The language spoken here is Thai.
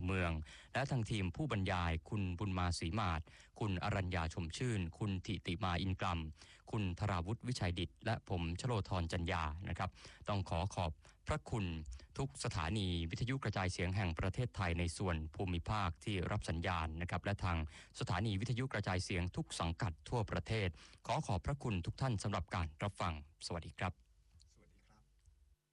เมืองและทางทีมผู้บรรยายคุณบุญมาศรีมาศคุณอรัญญาชมชื่นคุณธิติมาอินกลัมคุณธราวุฒิวิชัยดิษฐ์และผมชโลธรจัญญานะครับต้องขอบพระคุณทุกสถานีวิทยุกระจายเสียงแห่งประเทศไทยในส่วนภูมิภาคที่รับสัญญาณนะครับและทางสถานีวิทยุกระจายเสียงทุกสังกัดทั่วประเทศขอบพระคุณทุกท่านสำหรับการรับฟังสวัสดีครับ